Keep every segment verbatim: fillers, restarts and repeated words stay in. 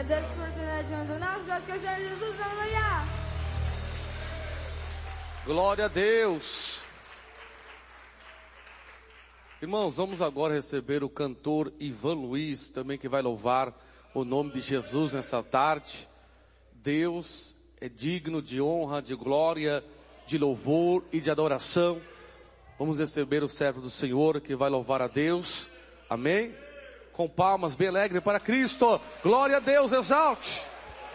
Deus por oportunidade de um do nosso Deus, que é o Senhor Jesus, aleluia. Glória a Deus. Irmãos, vamos agora receber o cantor Ivan Luiz, também que vai louvar o nome de Jesus nessa tarde. Deus é digno de honra, de glória, de louvor e de adoração. Vamos receber o servo do Senhor que vai louvar a Deus. Amém? Com palmas bem alegre para Cristo. Glória a Deus, exalte.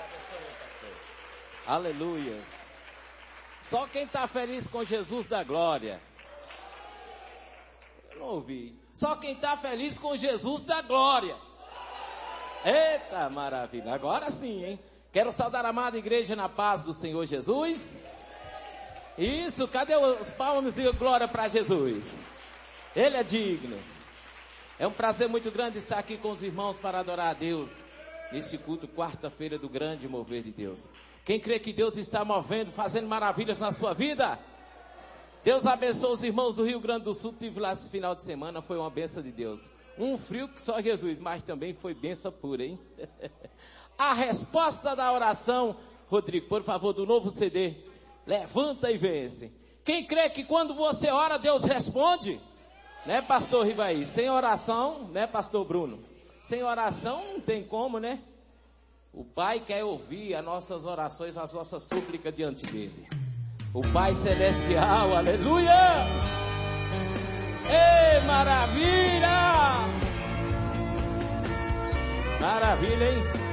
Aleluia. Só quem está feliz com Jesus da glória. Eu não ouvi. Só quem está feliz com Jesus da glória. Eita maravilha. Agora sim, hein? Quero saudar a amada igreja na paz do Senhor Jesus. Isso, cadê os palmas e glória para Jesus? Ele é digno. É um prazer muito grande estar aqui com os irmãos para adorar a Deus neste culto, quarta-feira do grande mover de Deus. Quem crê que Deus está movendo, fazendo maravilhas na sua vida? Deus abençoe os irmãos do Rio Grande do Sul. Tive lá esse final de semana, foi uma bênção de Deus. Um frio que só Jesus, mas também foi bênção pura, hein? A resposta da oração, Rodrigo, por favor, do novo C D. Levanta e vence. Quem crê que quando você ora, Deus responde? Né, pastor Rivaí? Sem oração, né, pastor Bruno? Sem oração não tem como, né? O Pai quer ouvir as nossas orações, as nossas súplicas diante dele. O Pai Celestial, aleluia! Ei, maravilha! Maravilha, hein?